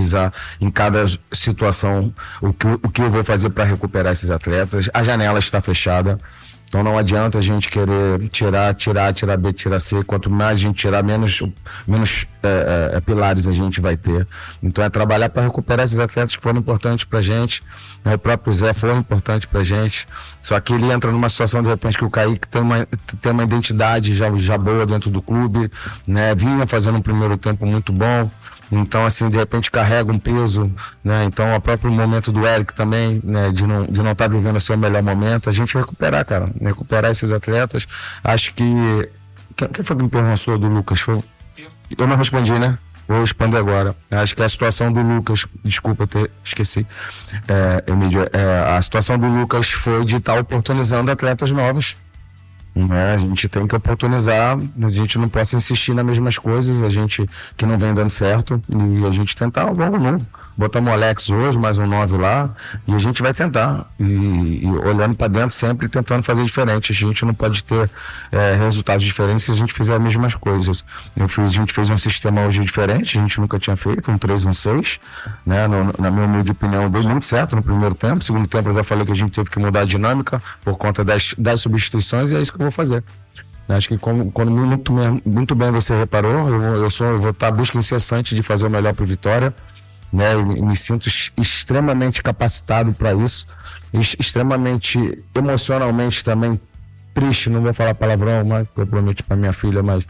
analisar em cada situação o que eu vou fazer para recuperar esses atletas. A janela está fechada, então não adianta a gente querer tirar B, tirar C. Quanto mais a gente tirar, menos pilares a gente vai ter. Então é trabalhar para recuperar esses atletas que foram importantes para a gente. O próprio Zé foi importante para a gente. Só que ele entra numa situação, de repente, que o Kaique tem uma identidade já boa dentro do clube, né? Vinha fazendo um primeiro tempo muito bom. Então, assim, de repente carrega um peso, né? Então, o próprio momento do Eric também, né? De não estar vivendo o seu melhor momento, a gente recuperar, cara, recuperar esses atletas. Acho que... Quem foi que me perguntou do Lucas? Eu não respondi, né? Vou responder agora. Acho que a situação do Lucas, desculpa ter esqueci, Emílio, a situação do Lucas foi de estar oportunizando atletas novos. A gente tem que oportunizar, a gente não pode insistir nas mesmas coisas, a gente que não vem dando certo, e a gente tentar algo novo. Botamos o Alex hoje, mais um 9 lá, e a gente vai tentar, e olhando para dentro sempre, tentando fazer diferente. A gente não pode ter resultados diferentes se a gente fizer as mesmas coisas. A gente fez um sistema hoje diferente, a gente nunca tinha feito, um 3-1-6, né? Na minha humilde opinião, deu muito certo no primeiro tempo. No segundo tempo eu já falei que a gente teve que mudar a dinâmica por conta das substituições, e é isso que eu vou fazer. Acho que quando muito bem você reparou, eu vou estar à busca incessante de fazer o melhor para o Vitória, né? Eu me sinto extremamente capacitado para isso, extremamente emocionalmente também triste, não vou falar palavrão, mas eu prometo para minha filha, mas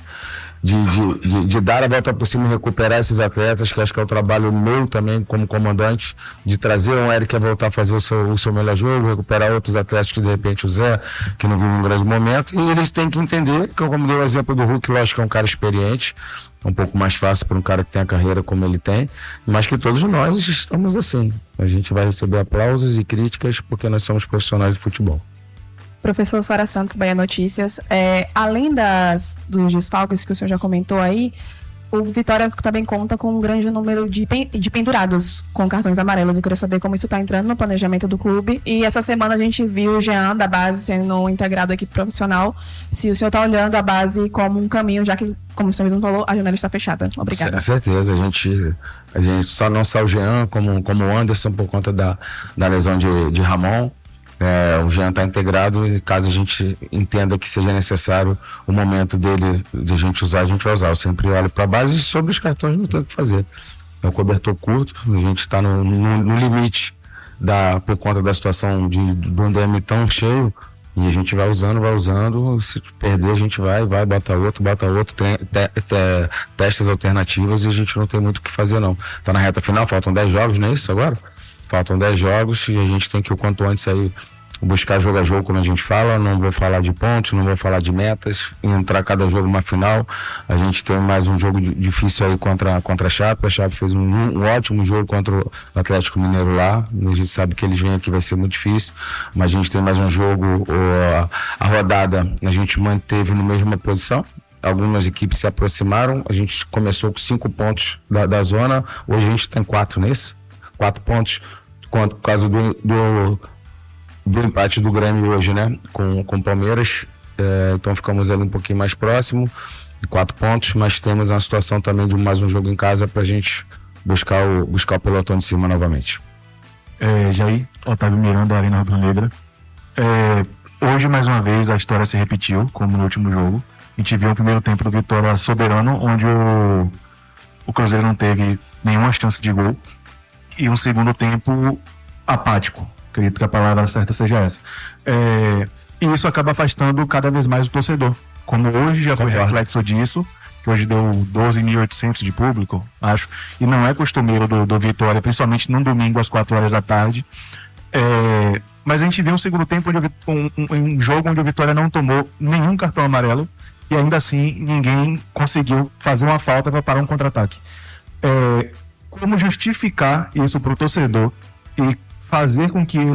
de dar a volta por cima e recuperar esses atletas, que acho que é o trabalho meu também como comandante, de trazer o Eric a voltar a fazer o seu melhor jogo, recuperar outros atletas que de repente o Zé, que não vive um grande momento, e eles têm que entender, que eu como dei o exemplo do Hulk, lógico que é um cara experiente, um pouco mais fácil para um cara que tem a carreira como ele tem, mas que todos nós estamos assim, a gente vai receber aplausos e críticas porque nós somos profissionais de futebol. Professor Sara Santos, Bahia Notícias, além dos desfalques que o senhor já comentou aí, o Vitória também conta com um grande número de pendurados com cartões amarelos. Eu queria saber como isso está entrando no planejamento do clube. E essa semana a gente viu o Jean da base sendo integrado à equipe profissional. Se o senhor está olhando a base como um caminho, já que, como o senhor mesmo falou, a janela está fechada. Obrigada. Com certeza, a gente só não só o Jean, como o Anderson, por conta da lesão de Ramon. O Jean está integrado, e caso a gente entenda que seja necessário o momento dele de a gente usar, a gente vai usar. Eu sempre olho para a base, e sobre os cartões não tem o que fazer. É um cobertor curto, a gente está no limite por conta da situação do ADM tão cheio, e a gente vai usando, se perder a gente vai, bota outro, tem testes alternativas, e a gente não tem muito o que fazer não. Está na reta final, faltam 10 jogos, não é isso agora? Faltam 10 jogos e a gente tem que o quanto antes aí buscar jogo a jogo, como a gente fala. Não vou falar de pontos, não vou falar de metas, entrar cada jogo uma final. A gente tem mais um jogo difícil aí contra a Chape. A Chape fez um ótimo jogo contra o Atlético Mineiro lá. A gente sabe que eles vêm aqui, vai ser muito difícil, mas a gente tem mais um jogo. A rodada a gente manteve na mesma posição. Algumas equipes se aproximaram. A gente começou com 5 pontos da zona, hoje a gente tem 4 nisso. 4 pontos por causa do empate do Grêmio hoje, né? Com o Palmeiras. Então ficamos ali um pouquinho mais próximo. 4 pontos, mas temos uma situação também de mais um jogo em casa para a gente buscar o pelotão de cima novamente. Jair, Otávio Miranda, Arena Rubro-Negra. Hoje, mais uma vez, a história se repetiu, como no último jogo. A gente viu o primeiro tempo do Vitória soberano, onde o Cruzeiro não teve nenhuma chance de gol. E um segundo tempo apático, acredito que a palavra certa seja essa. E isso acaba afastando cada vez mais o torcedor. Como hoje já foi reflexo disso, que hoje deu 12.800 de público, acho, e não é costumeiro do Vitória, principalmente num domingo às 4 horas da tarde. Mas a gente viu um segundo tempo, um jogo onde o Vitória não tomou nenhum cartão amarelo, e ainda assim ninguém conseguiu fazer uma falta para parar um contra-ataque. Como justificar isso para o torcedor e fazer com que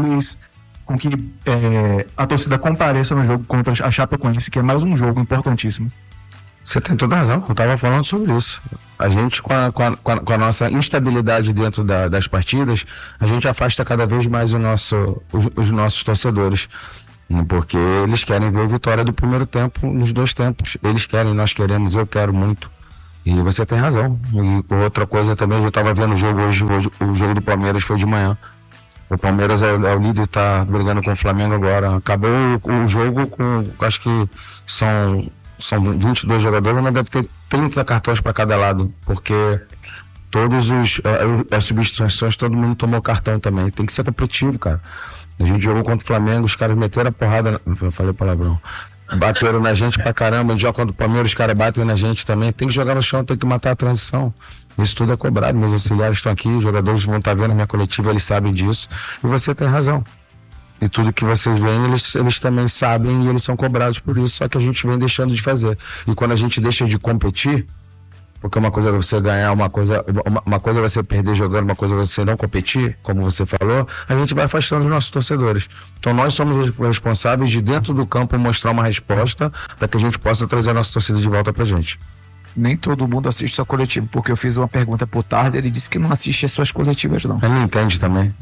a torcida compareça no jogo contra a Chapecoense, que é mais um jogo importantíssimo? Você tem toda a razão, eu estava falando sobre isso. A gente, com a nossa instabilidade dentro das partidas, a gente afasta cada vez mais os nossos torcedores, porque eles querem ver a vitória do primeiro tempo nos 2 tempos. Eles querem, nós queremos, eu quero muito. E você tem razão. E outra coisa também, eu estava vendo o jogo hoje, o jogo do Palmeiras foi de manhã. O Palmeiras é o líder, está brigando com o Flamengo agora. Acabou o jogo com, acho que são 22 jogadores, mas deve ter 30 cartões para cada lado, porque todos as substituições, todo mundo tomou cartão também. Tem que ser competitivo, cara. A gente jogou contra o Flamengo, os caras meteram a porrada, eu falei palavrão, bateram na gente pra caramba. A gente joga contra o Palmeiras, os caras batem na gente também. Tem que jogar no chão, tem que matar a transição. Isso tudo é cobrado, meus auxiliares estão aqui, os jogadores vão estar vendo a minha coletiva, eles sabem disso, e você tem razão. E tudo que vocês veem, eles também sabem e eles são cobrados por isso, só que a gente vem deixando de fazer. E quando a gente deixa de competir, porque uma coisa é você ganhar, uma coisa é você perder jogando, uma coisa é você não competir, como você falou, a gente vai afastando os nossos torcedores. Então nós somos responsáveis de dentro do campo mostrar uma resposta para que a gente possa trazer a nossa torcida de volta pra gente. Nem todo mundo assiste sua coletiva, porque eu fiz uma pergunta pro Tarzi, ele disse que não assiste as suas coletivas, não. Ele não entende também.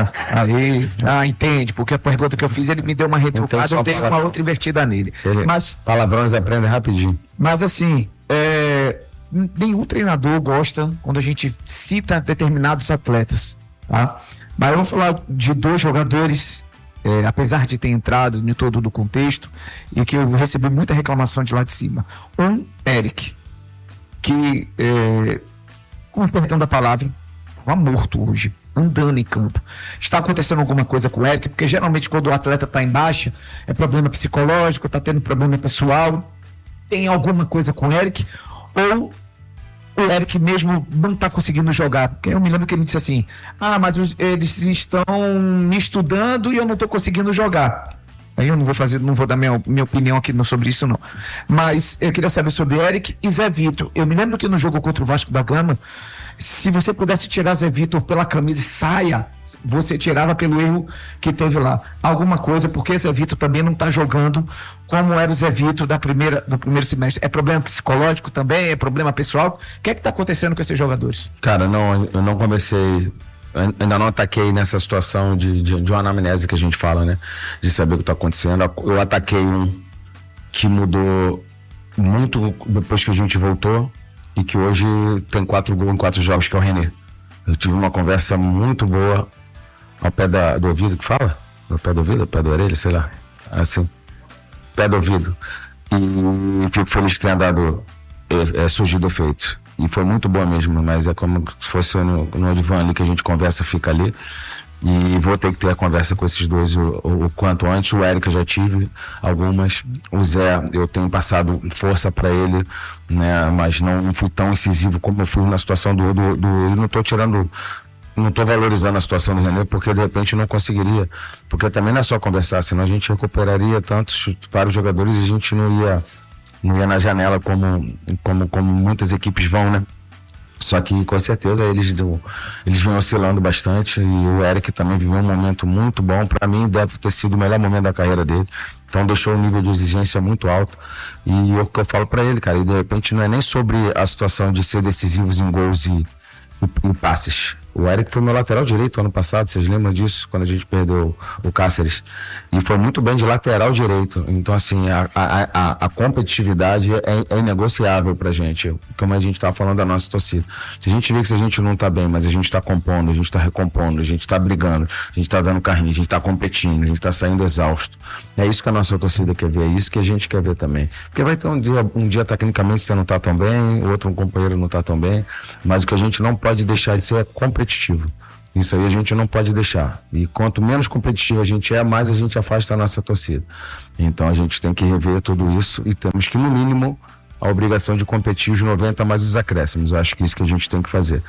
Entende, porque a pergunta que eu fiz, ele me deu uma retrucada, eu dei uma outra invertida nele. Mas palavrões aprendem rapidinho. Mas assim, nenhum treinador gosta quando a gente cita determinados atletas, tá? Mas eu vou falar de 2 jogadores, apesar de ter entrado em todo o contexto, e que eu recebi muita reclamação de lá de cima. Eric, que, com o perdão da palavra, estava morto hoje, andando em campo. Está acontecendo alguma coisa com o Eric, porque geralmente quando o atleta está em baixa, é problema psicológico, está tendo problema pessoal, tem alguma coisa com o Eric, ou o Eric mesmo não está conseguindo jogar. Porque eu me lembro que ele disse assim, mas eles estão me estudando e eu não estou conseguindo jogar. Aí eu não vou dar minha opinião aqui sobre isso, não. Mas eu queria saber sobre Eric e Zé Vitor. Eu me lembro que no jogo contra o Vasco da Gama, se você pudesse tirar Zé Vitor pela camisa e saia, você tirava pelo erro que teve lá. Alguma coisa, porque Zé Vitor também não está jogando como era o Zé Vitor do primeiro semestre. É problema psicológico também? É problema pessoal? O que é que está acontecendo com esses jogadores? Cara, não, eu não comecei... Ainda não ataquei nessa situação de uma anamnese que a gente fala, né? De saber o que está acontecendo. Eu ataquei um que mudou muito depois que a gente voltou e que hoje tem 4 gols em 4 jogos, que é o René. Eu tive uma conversa muito boa ao pé do ouvido, que fala? Ao pé do ouvido, ao pé da orelha, sei lá. Assim, pé do ouvido. E fico feliz que tenha dado surgido efeito. E foi muito boa mesmo, mas é como se fosse no divã ali que a gente conversa, fica ali. E vou ter que ter a conversa com esses dois o quanto antes. O Eric eu já tive algumas. O Zé, eu tenho passado força para ele, né? Mas não fui tão incisivo como eu fui na situação do não estou valorizando a situação do René, porque de repente não conseguiria. Porque também não é só conversar, senão a gente recuperaria vários jogadores e a gente não ia na janela como muitas equipes vão, né? Só que com certeza eles vêm oscilando bastante, e o Eric também viveu um momento muito bom. Para mim deve ter sido o melhor momento da carreira dele, então deixou um nível de exigência muito alto. E o que eu falo para ele, cara, e de repente não é nem sobre a situação de ser decisivos em gols e passes. O Eric foi meu lateral direito ano passado, vocês lembram disso? Quando a gente perdeu o Cáceres. E foi muito bem de lateral direito. Então, assim, a competitividade é inegociável pra gente. Como a gente tava falando da nossa torcida. Se a gente vê que a gente não tá bem, mas a gente tá compondo, a gente tá recompondo, a gente tá brigando, a gente tá dando carrinho, a gente tá competindo, a gente tá saindo exausto. É isso que a nossa torcida quer ver, é isso que a gente quer ver também. Porque vai ter um dia tecnicamente você não tá tão bem, o outro companheiro não tá tão bem, mas o que a gente não pode deixar de ser é competitivo. Isso aí a gente não pode deixar. E quanto menos competitivo a gente é, mais a gente afasta a nossa torcida. Então a gente tem que rever tudo isso e temos que, no mínimo, a obrigação de competir os 90 mais os acréscimos. Eu acho que é isso que a gente tem que fazer.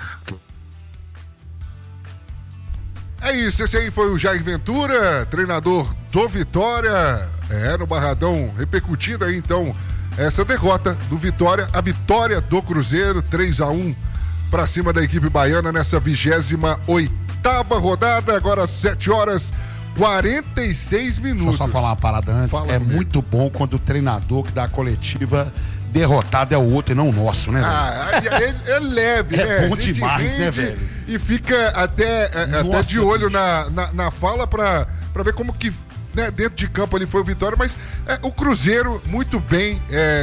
É isso, esse aí foi o Jair Ventura, treinador do Vitória. No Barradão, repercutindo aí então essa derrota do Vitória, a vitória do Cruzeiro, 3-1 para cima da equipe baiana nessa 28ª rodada, agora 7h46. Deixa eu só falar uma parada antes. Muito bom quando o treinador que dá a coletiva derrotado é o outro e não o nosso, né, velho? É leve, né? É bom demais, né, velho? E fica até de olho na fala pra ver como que, né, dentro de campo ali foi o Vitória, mas o Cruzeiro muito bem,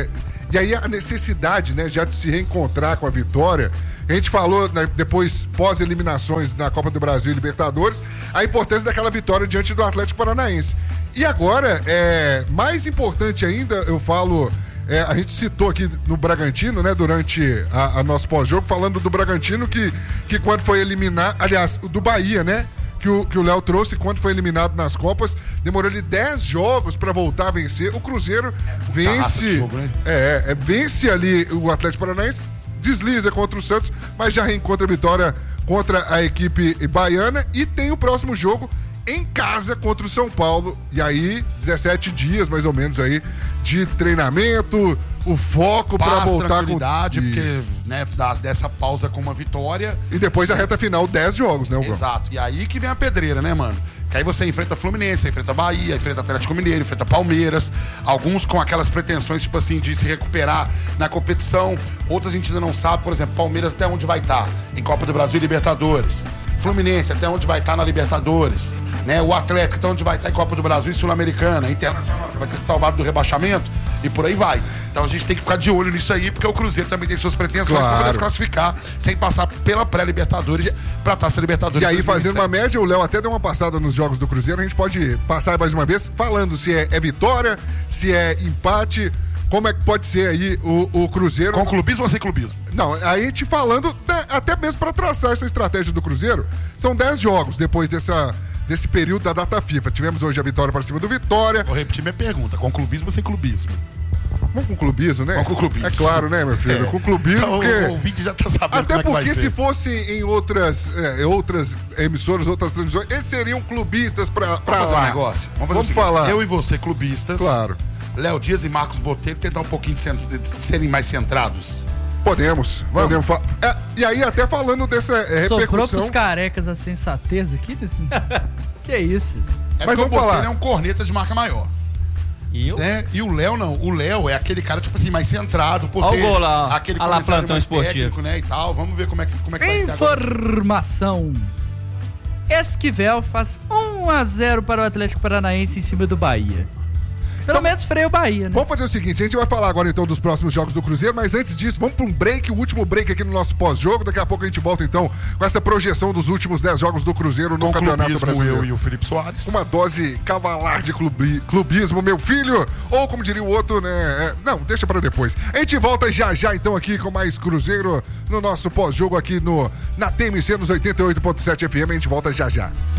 E aí a necessidade, né, já de se reencontrar com a Vitória. A gente falou, né, depois, pós-eliminações na Copa do Brasil e Libertadores, a importância daquela vitória diante do Atlético Paranaense. E agora, mais importante ainda, eu falo... a gente citou aqui no Bragantino, né, durante a nosso pós-jogo, falando do Bragantino que quando foi eliminado, aliás, do Bahia, né, que o Léo trouxe, quando foi eliminado nas Copas, demorou ele 10 jogos para voltar a vencer. O Cruzeiro vence, jogo, né? Vence ali o Atlético Paranaense, desliza contra o Santos, mas já reencontra a vitória contra a equipe baiana e tem o próximo jogo em casa contra o São Paulo. E aí, 17 dias mais ou menos aí de treinamento, o foco para voltar com porque, né, dessa pausa com uma vitória. E depois a reta final, 10 jogos, né, Hugo? Exato. E aí que vem a pedreira, né, mano? Que aí você enfrenta Fluminense, enfrenta Bahia, enfrenta Atlético Mineiro, enfrenta Palmeiras, alguns com aquelas pretensões, tipo assim, de se recuperar na competição, outros a gente ainda não sabe, por exemplo, Palmeiras até onde vai estar em Copa do Brasil e Libertadores, Fluminense até onde vai estar na Libertadores, né? O Atlético até onde vai estar em Copa do Brasil e Sul-Americana, Internacional vai ter se salvado do rebaixamento e por aí vai. Então a gente tem que ficar de olho nisso aí, porque o Cruzeiro também tem suas pretensões para se classificar sem passar pela pré-Libertadores pra Taça Libertadores. E aí, fazendo uma média, o Léo até deu uma passada nos jogos do Cruzeiro, a gente pode passar mais uma vez falando se é vitória, se é empate. Como é que pode ser aí o Cruzeiro? Com clubismo ou sem clubismo? Não, aí a gente falando, até mesmo para traçar essa estratégia do Cruzeiro, são 10 jogos depois desse período da data FIFA. Tivemos hoje a vitória para cima do Vitória. Vou repetir minha pergunta, com clubismo ou sem clubismo? Vamos com clubismo, né? Vamos com clubismo. É claro, né, meu filho? Com clubismo, então, porque... o ouvinte já tá sabendo até como é que vai porque ser. Se fosse em outras emissoras, outras transmissões, eles seriam clubistas pra Vamos fazer lá. um negócio? Vamos falar. Eu e você, clubistas. Claro. Léo Dias e Marcos Botelho tentar um pouquinho de serem mais centrados. Podemos falar. E aí, até falando dessa Soprou repercussão... pros carecas a sensatez aqui desse... Que é isso? É Mas porque o vamos falar. Botelho é um corneta de marca maior. E eu? Né? E o Léo não. O Léo é aquele cara, tipo assim, mais centrado, por Olha ter o gol lá, aquele a lá, comentário plantão mais esportivo. técnico, né, e tal. Vamos ver como é que vai ser agora. Informação. Esquivel faz 1-0 para o Atlético Paranaense em cima do Bahia. Pelo menos freia o Bahia, né? Vamos fazer o seguinte, a gente vai falar agora então dos próximos jogos do Cruzeiro, mas antes disso, vamos para um break, o último break aqui no nosso pós-jogo. Daqui a pouco a gente volta então com essa projeção dos últimos 10 jogos do Cruzeiro no Campeonato Brasileiro. Eu e o Felipe Soares. Uma dose cavalar de clubismo, meu filho. Ou como diria o outro, né? Não, deixa para depois. A gente volta já então aqui com mais Cruzeiro no nosso pós-jogo aqui na TMC nos 88.7 FM. A gente volta já.